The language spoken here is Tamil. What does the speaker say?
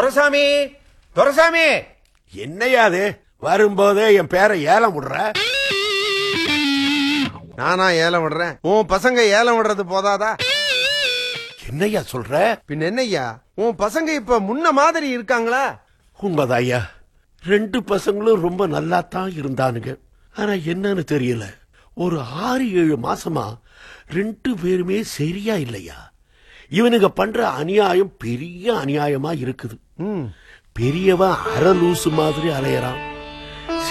துரைசாமி, துரைசாமி, என்னையா அது? வரும்போதே என் பேரை ஏலம் விடுற? நானா ஏலம் விடுறேன்? உன் பசங்க ஏலம் விடுறது போதாதா? என்னையா சொல்ற? பின் என்னய்யா, உன் பசங்க இப்ப முன்ன மாதிரி இருக்காங்களா? உண்மைதாய்யா, 2 பசங்களும் ரொம்ப நல்லா தான் இருந்தானுங்க. ஆனா என்னன்னு தெரியல, ஒரு 6-7 மாசமா 2 பேருமே சரியா இல்லையா. இவனுங்க பண்ற அநியாயம் பெரிய அநியாயமா இருக்குது. பெரியவன் அரை லூசு மாதிரி அலையறான்.